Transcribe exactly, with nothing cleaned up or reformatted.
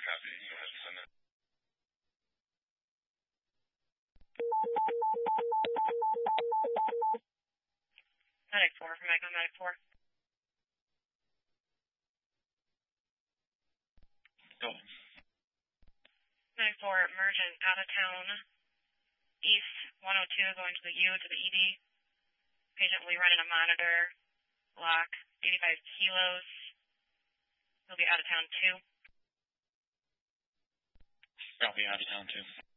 copy. You have to send it. Medic four from Echo Medic four. Go. Medic four, emergent out of town, east one oh two, going to the U to the E D. Patient will be running a monitor, block, eighty-five kilos. He'll be out of town too. I'll be out of town too.